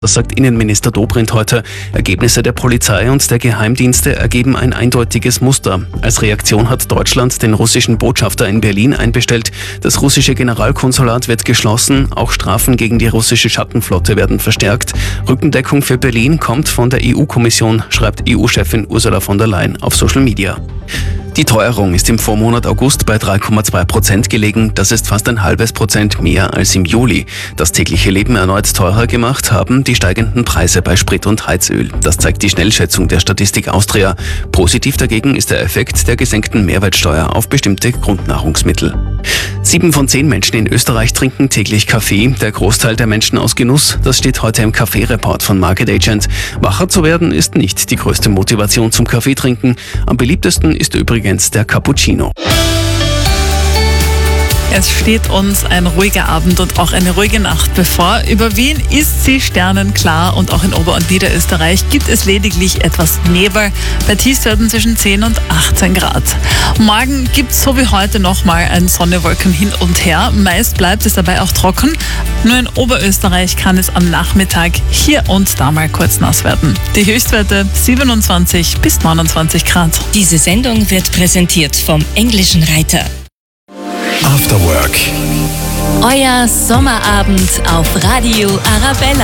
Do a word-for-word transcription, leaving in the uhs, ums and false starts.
Das sagt Innenminister Dobrindt heute. Ergebnisse der Polizei und der Geheimdienste ergeben ein eindeutiges Muster. Als Reaktion hat Deutschland den russischen Botschafter in Berlin einbestellt. Das russische Generalkonsulat wird geschlossen. Auch Strafen gegen die russische Schattenflotte werden verstärkt. Rückendeckung für Berlin kommt von der E U-Kommission, schreibt E U-Chefin Ursula von der Leyen auf Social Media. Die Teuerung ist im Vormonat August bei drei Komma zwei Prozent gelegen. Das ist fast ein halbes Prozent mehr als im Juli. Das tägliche Leben erneut teurer gemacht haben die steigenden Preise bei Sprit und Heizöl. Das zeigt die Schnellschätzung der Statistik Austria. Positiv dagegen ist der Effekt der gesenkten Mehrwertsteuer auf bestimmte Grundnahrungsmittel. Sieben von zehn Menschen in Österreich trinken täglich Kaffee. Der Großteil der Menschen aus Genuss. Das steht heute im Kaffee-Report von Market Agent. Wacher zu werden ist nicht die größte Motivation zum Kaffeetrinken. Am beliebtesten ist übrigens der Cappuccino. Es steht uns ein ruhiger Abend und auch eine ruhige Nacht bevor. Über Wien ist sie sternenklar und auch in Ober- und Niederösterreich gibt es lediglich etwas Nebel bei Tiefstwerten zwischen zehn und achtzehn Grad. Morgen gibt es so wie heute nochmal ein Sonne-Wolken hin und her. Meist bleibt es dabei auch trocken. Nur in Oberösterreich kann es am Nachmittag hier und da mal kurz nass werden. Die Höchstwerte siebenundzwanzig bis neunundzwanzig Grad. Diese Sendung wird präsentiert vom Englischen Reiter. After Work. Euer Sommerabend auf Radio Arabella.